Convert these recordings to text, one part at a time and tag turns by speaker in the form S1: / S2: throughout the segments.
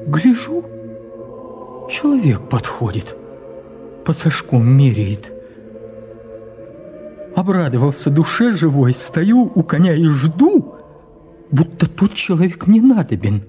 S1: Гляжу, человек подходит, посошком меряет. Обрадовался душе живой, стою у коня и жду, будто тот человек мне надобен.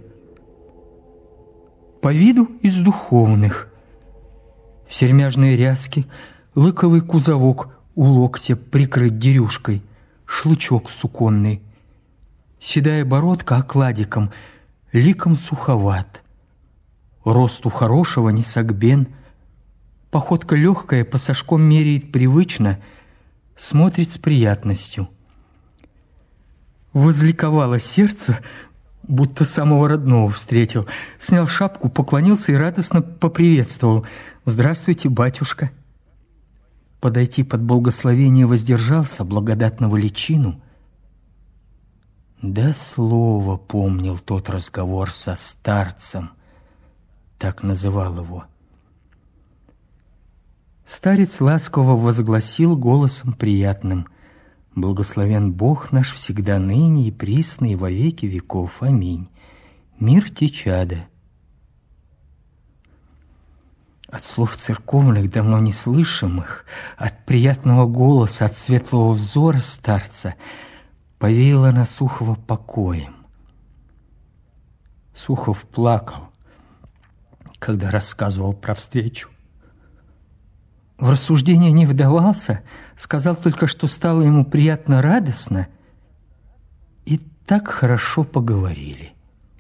S1: По виду из духовных. В сермяжной ряске, лыковый кузовок у локтя прикрыт дерюшкой, шлычок суконный. Седая бородка окладиком, ликом суховат. Росту хорошего не согбен, походка легкая, посошком меряет привычно, смотрит с приятностью. Возликовало сердце, будто самого родного встретил. Снял шапку, поклонился и радостно поприветствовал. «Здравствуйте, батюшка!» Подойти под благословение воздержался, благодатного личину. Да слово помнил тот разговор со старцем, так называл его. Старец ласково возгласил голосом приятным: «Благословен Бог наш всегда ныне и присно и во веки веков. Аминь. Мир те, чада». От слов церковных, давно не слышимых, от приятного голоса, от светлого взора старца повеяло на Сухова покоем. Сухов плакал, когда рассказывал про встречу. В рассуждение не вдавался, сказал только, что стало ему приятно радостно, и так хорошо поговорили.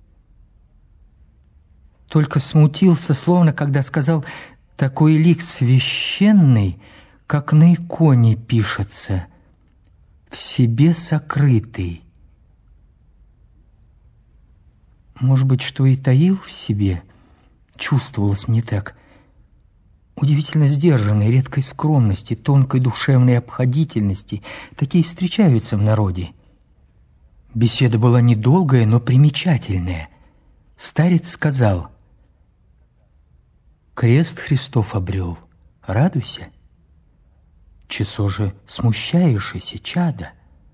S1: Только смутился, словно когда сказал: «Такой лик священный, как на иконе пишется, в себе сокрытый». Может быть, что и таил в себе, чувствовалось мне так. Удивительно сдержанной, редкой скромности, тонкой душевной обходительности. Такие встречаются в народе. Беседа была недолгая, но примечательная. Старец сказал: «Крест Христов обрел, радуйся. Чесо же смущаешься, чада».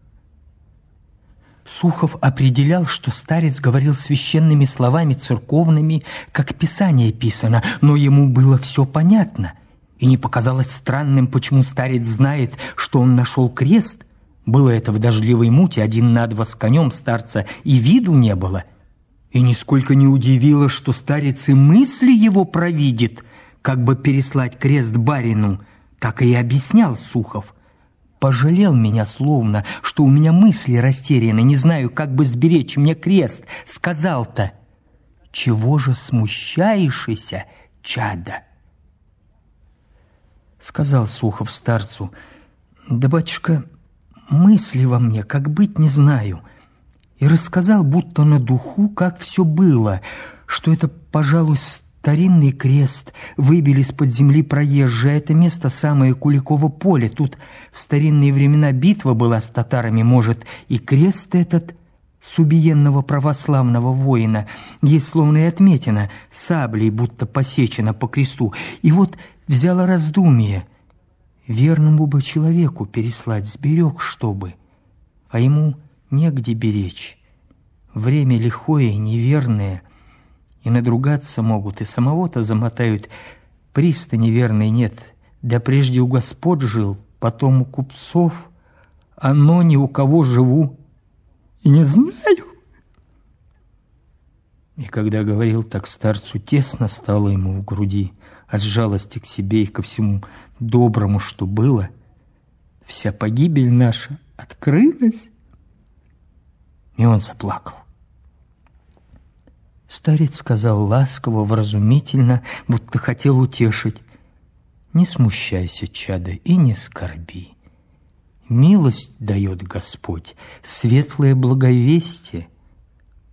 S1: Сухов определял, что старец говорил священными словами церковными, как Писание писано, но ему было все понятно, и не показалось странным, почему старец знает, что он нашел крест. Было это в дождливой муте, 1-2 с конем старца, и виду не было. И нисколько не удивило, что старец и мысли его провидит, как бы переслать крест барину. Так и объяснял Сухов. Пожалел меня словно, что у меня мысли растеряны, не знаю, как бы сберечь мне крест. Сказал-то: «Чего же смущаешься, чада?» Сказал Сухов старцу: «Да, батюшка, мысли во мне, как быть, не знаю». И рассказал, будто на духу, как все было, что это, пожалуй, старинный крест, выбили из-под земли проезжие, это место самое Куликово поле. Тут в старинные времена битва была с татарами, может, и крест этот с убиенного православного воина. Есть словно и отметина, саблей будто посечена по кресту. И вот взяло раздумье: верному бы человеку переслать, сберег, чтобы, а ему негде беречь. Время лихое и неверное, и надругаться могут, и самого-то замотают. Пристани верной нет, да прежде у господ жил, потом у купцов, но ни у кого живу и не знаю». И когда говорил так, старцу тесно стало ему в груди от жалости к себе и ко всему доброму, что было. Вся погибель наша открылась, и он заплакал. Старец сказал ласково, вразумительно, будто хотел утешить: «Не смущайся, чадо, и не скорби. Милость дает Господь, светлое благовестие.